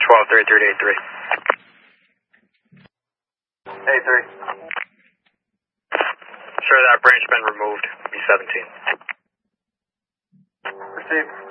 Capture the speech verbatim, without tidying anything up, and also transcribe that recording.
twelve thirty-three to eighty-three. eighty-three. Sure, that branch been removed. B seventeen. Received.